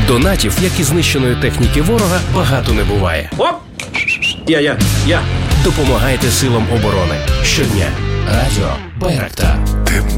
Донатів, як і знищеної техніки ворога, багато не буває. Оп! Я. Допомагайте силам оборони. Щодня. Радіо Байрактар.